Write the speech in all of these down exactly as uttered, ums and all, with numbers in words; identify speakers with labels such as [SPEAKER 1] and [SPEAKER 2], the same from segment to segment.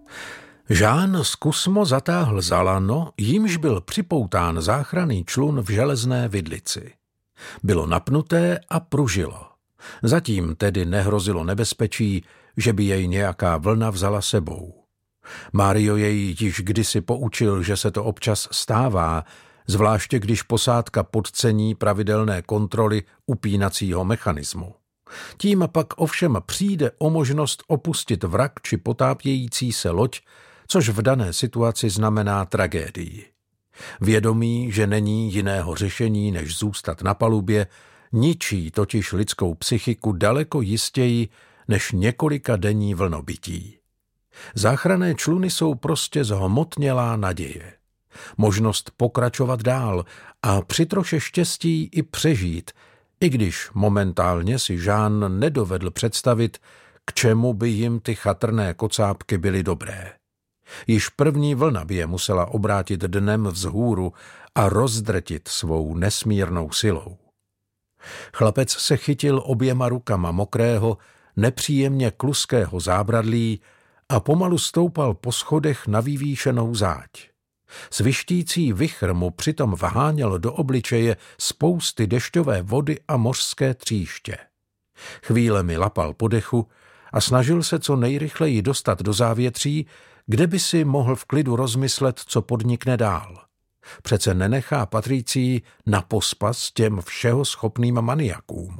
[SPEAKER 1] Jean zkusmo zatáhl za lano, jímž byl připoután záchranný člun v železné vidlici. Bylo napnuté a pružilo. Zatím tedy nehrozilo nebezpečí, že by jej nějaká vlna vzala sebou. Mário jej již kdysi poučil, že se to občas stává, zvláště když posádka podcení pravidelné kontroly upínacího mechanismu. Tím pak ovšem přijde o možnost opustit vrak či potápějící se loď, což v dané situaci znamená tragédii. Vědomí, že není jiného řešení, než zůstat na palubě, ničí totiž lidskou psychiku daleko jistěji než několika denní vlnobytí. Záchranné čluny jsou prostě zhmotnělá naděje. Možnost pokračovat dál a při troše štěstí i přežít, i když momentálně si Jean nedovedl představit, k čemu by jim ty chatrné kocápky byly dobré. Již první vlna by je musela obrátit dnem vzhůru a rozdrtit svou nesmírnou silou. Chlapec se chytil oběma rukama mokrého, nepříjemně kluského zábradlí a pomalu stoupal po schodech na vyvýšenou záď. Svištící vichr mu přitom vháněl do obličeje spousty dešťové vody a mořské tříště. Chvílemi lapal po dechu a snažil se co nejrychleji dostat do závětří, kde by si mohl v klidu rozmyslet, co podnikne dál. Přece nenechá Patricii na pospas těm všeho schopným maniakům.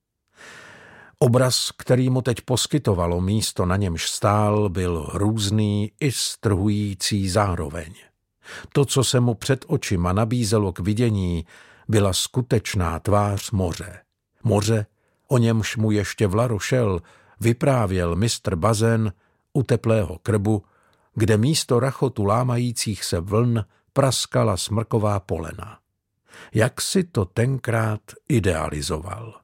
[SPEAKER 1] Obraz, který mu teď poskytovalo místo, na němž stál, byl hrůzný i strhující zároveň. To, co se mu před očima nabízelo k vidění, byla skutečná tvář moře. Moře, o němž mu ještě v La Rochelle vyprávěl mistr Bazin u teplého krbu, kde místo rachotu lámajících se vln praskala smrková polena. Jak si to tenkrát idealizoval.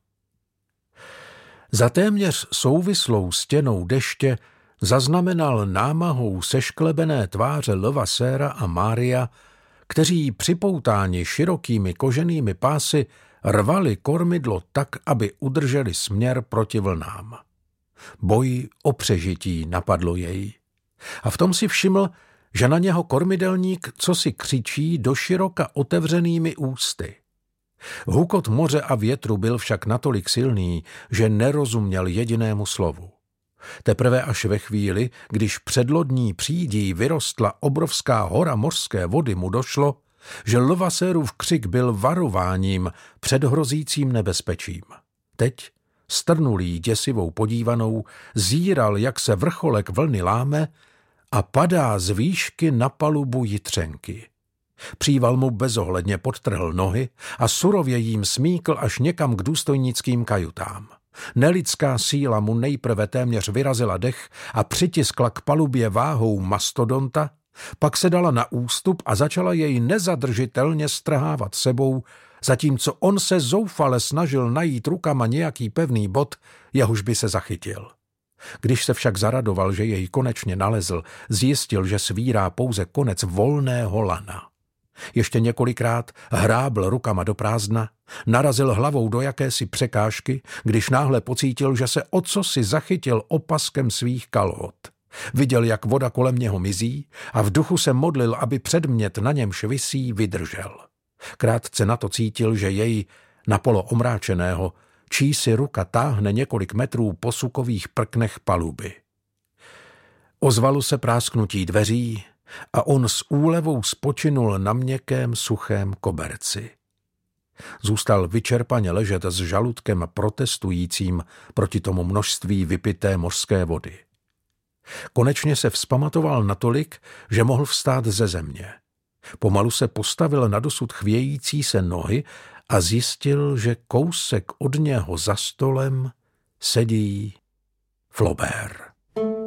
[SPEAKER 1] Za téměř souvislou stěnou deště zaznamenal námahou sešklebené tváře Levassera a Mária, kteří připoutáni širokými koženými pásy rvali kormidlo tak, aby udrželi směr proti vlnám. Boj o přežití napadlo jej. A v tom si všiml, že na něho kormidelník cosi křičí doširoka otevřenými ústy. Hukot moře a větru byl však natolik silný, že nerozuměl jedinému slovu. Teprve až ve chvíli, když před lodní přídí vyrostla obrovská hora mořské vody, mu došlo, že Levasserův křik byl varováním před hrozícím nebezpečím. Teď, strnulý děsivou podívanou, zíral, jak se vrcholek vlny láme a padá z výšky na palubu jitřenky. Příval mu bezohledně podtrhl nohy a surově jím smíkl až někam k důstojnickým kajutám. Nelidská síla mu nejprve téměř vyrazila dech a přitiskla k palubě váhou mastodonta, pak se dala na ústup a začala jej nezadržitelně strhávat sebou, zatímco on se zoufale snažil najít rukama nějaký pevný bod, jehož by se zachytil. Když se však zaradoval, že jej konečně nalezl, zjistil, že svírá pouze konec volného lana. Ještě několikrát hrábl rukama do prázdna, narazil hlavou do jakési překážky, když náhle pocítil, že se ocosi zachytil opaskem svých kalhot. Viděl, jak voda kolem něho mizí a v duchu se modlil, aby předmět, na němž visí, vydržel. Krátce na to cítil, že jej, napolo omráčeného, čísi ruka táhne několik metrů po sukových prknech paluby. Ozvalo se prásknutí dveří a on s úlevou spočinul na měkkém suchém koberci. Zůstal vyčerpaně ležet s žaludkem protestujícím proti tomu množství vypité mořské vody. Konečně se vzpamatoval natolik, že mohl vstát ze země. Pomalu se postavil na dosud chvějící se nohy a zjistil, že kousek od něho za stolem sedí Flaubert.